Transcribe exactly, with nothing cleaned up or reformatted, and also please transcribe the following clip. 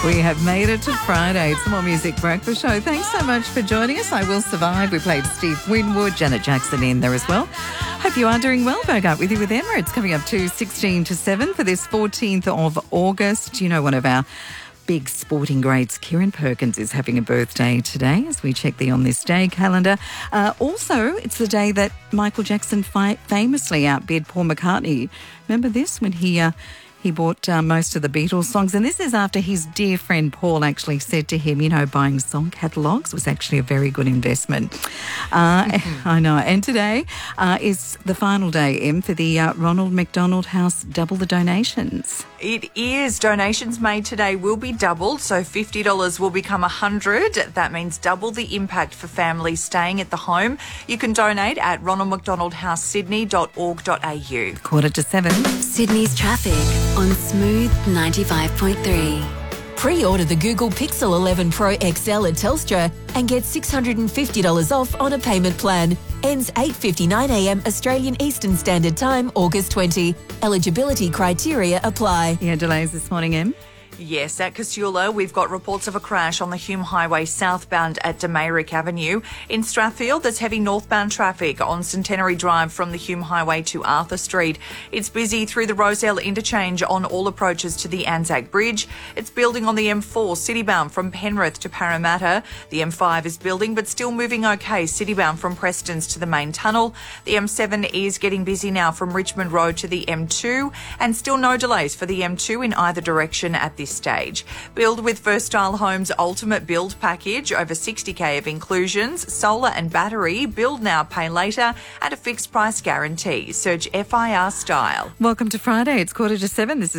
We have made it to Friday. It's the More Music Breakfast Show. Thanks so much for joining us. I Will Survive. We played Steve Winwood, Janet Jackson in there as well. Hope you are doing well. Back up with you with Emma. It's coming up to sixteen to seven for this fourteenth of August. You know, one of our big sporting greats, Kieran Perkins, is having a birthday today as we check the On This Day calendar. Uh, also, it's the day that Michael Jackson fi- famously outbid Paul McCartney. Remember this when he... Uh, He bought uh, most of the Beatles songs, and this is after his dear friend Paul actually said to him, you know, buying song catalogues was actually a very good investment. Uh, mm-hmm. I know. And today uh, is the final day, Em, for the uh, Ronald McDonald House Double the Donations. It is. Donations made today will be doubled, so fifty dollars will become one hundred dollars. That means double the impact for families staying at the home. You can donate at ronald mcdonald house sydney dot org dot a u. Quarter to seven. Sydney's traffic on Smooth ninety-five point three. Pre-order the Google Pixel eleven Pro X L at Telstra and get six hundred fifty dollars off on a payment plan. Ends eight fifty-nine a m Australian Eastern Standard Time, August twentieth. Eligibility criteria apply. Yeah, delays this morning, Em. Yes, at Casula, we've got reports of a crash on the Hume Highway southbound at Demayrick Avenue. In Strathfield, there's heavy northbound traffic on Centenary Drive from the Hume Highway to Arthur Street. It's busy through the Roselle interchange on all approaches to the Anzac Bridge. It's building on the M four, citybound from Penrith to Parramatta. The M five is building but still moving okay, citybound from Prestons to the main tunnel. The M seven is getting busy now from Richmond Road to the M two, and still no delays for the M two in either direction at this stage. Build with Versatile Homes Ultimate Build Package, over sixty k of inclusions, solar and battery, build now, pay later, and a fixed price guarantee. Search F I R Style. Welcome to Friday. It's quarter to seven. This is